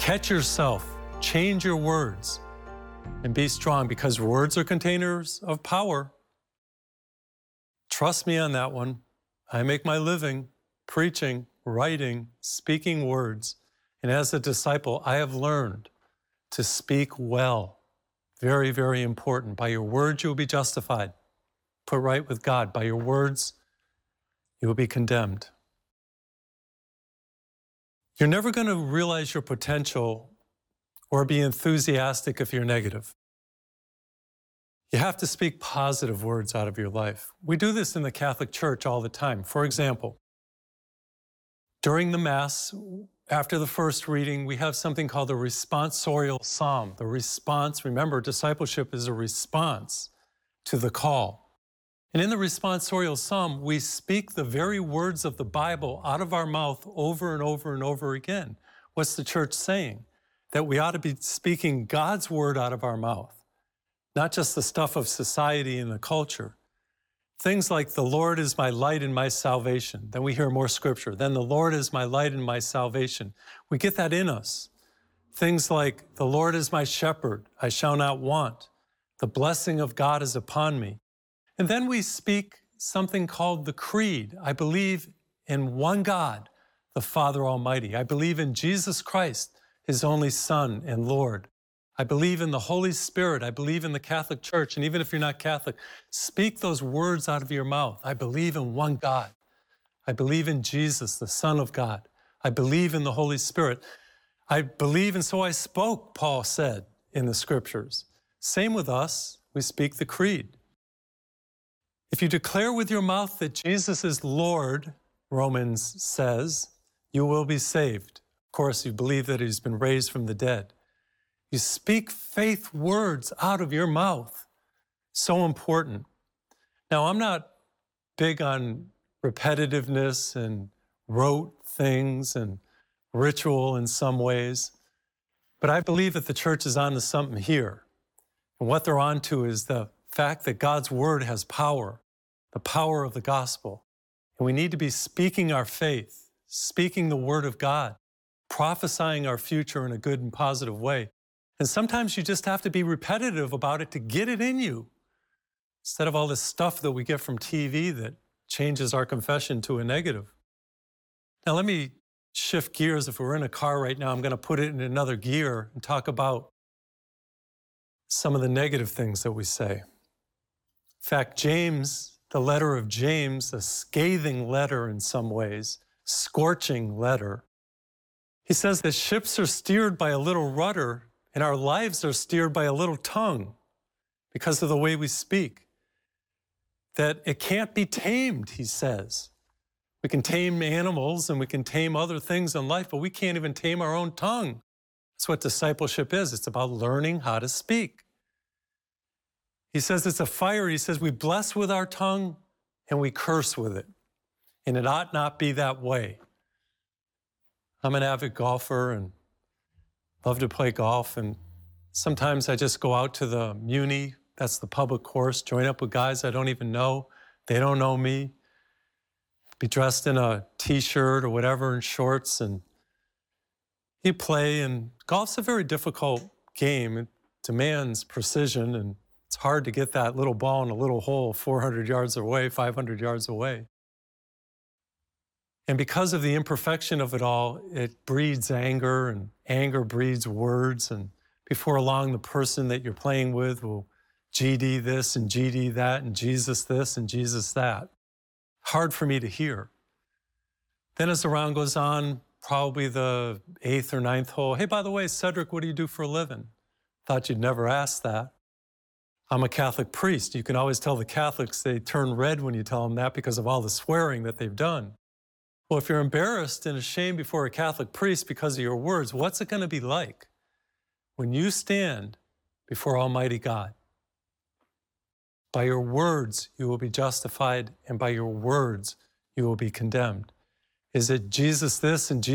Catch yourself, change your words, and be strong, because words are containers of power. Trust me on that one. I make my living preaching, writing, speaking words. And as a disciple, I have learned to speak well. Very, very important. By your words, you will be justified, put right with God. By your words, you will be condemned. You're never going to realize your potential or be enthusiastic if you're negative. You have to speak positive words out of your life. We do this in the Catholic Church all the time. For example, during the Mass, after the first reading, we have something called the responsorial psalm. The response, remember, discipleship is a response to the call. And in the responsorial psalm, we speak the very words of the Bible out of our mouth over and over and over again. What's the church saying? That we ought to be speaking God's word out of our mouth, not just the stuff of society and the culture. Things like, the Lord is my light and my salvation. Then we hear more scripture. Then the Lord is my light and my salvation. We get that in us. Things like, the Lord is my shepherd, I shall not want. The blessing of God is upon me. And then we speak something called the Creed. I believe in one God, the Father Almighty. I believe in Jesus Christ, his only Son and Lord. I believe in the Holy Spirit. I believe in the Catholic Church. And even if you're not Catholic, speak those words out of your mouth. I believe in one God. I believe in Jesus, the Son of God. I believe in the Holy Spirit. I believe, and so I spoke, Paul said in the scriptures. Same with us. We speak the Creed. If you declare with your mouth that Jesus is Lord, Romans says, you will be saved. Of course, you believe that he's been raised from the dead. You speak faith words out of your mouth. So important. Now, I'm not big on repetitiveness and rote things and ritual in some ways, but I believe that the church is onto something here. And what they're onto is the fact that God's word has power, the power of the gospel. And we need to be speaking our faith, speaking the word of God, prophesying our future in a good and positive way. And sometimes you just have to be repetitive about it to get it in you, instead of all this stuff that we get from TV that changes our confession to a negative. Now, let me shift gears. If we're in a car right now, I'm going to put it in another gear and talk about some of the negative things that we say. In fact, James, the letter of James, a scathing letter in some ways, scorching letter, he says that ships are steered by a little rudder and our lives are steered by a little tongue because of the way we speak. That it can't be tamed, he says. We can tame animals and we can tame other things in life, but we can't even tame our own tongue. That's what discipleship is. It's about learning how to speak. He says it's a fire. He says we bless with our tongue and we curse with it. And it ought not be that way. I'm an avid golfer and love to play golf. And sometimes I just go out to the Muni, that's the public course, join up with guys I don't even know. They don't know me. Be dressed in a t-shirt or whatever and shorts, and you play. And golf's a very difficult game. It demands precision, and it's hard to get that little ball in a little hole 400 yards away, 500 yards away. And because of the imperfection of it all, it breeds anger, and anger breeds words. And before long, the person that you're playing with will GD this and GD that and Jesus this and Jesus that. Hard for me to hear. Then as the round goes on, probably the 8th or 9th hole, hey, by the way, Cedric, what do you do for a living? Thought you'd never ask that. I'm a Catholic priest. You can always tell the Catholics they turn red when you tell them that because of all the swearing that they've done. Well, if you're embarrassed and ashamed before a Catholic priest because of your words, what's it going to be like when you stand before Almighty God? By your words, you will be justified, and by your words, you will be condemned. Is it Jesus this and Jesus